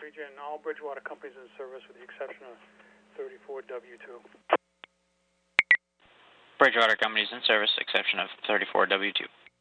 region, and all Bridgewater companies in service with the exception of 34W2. Bridgewater companies in service, exception of 34W2.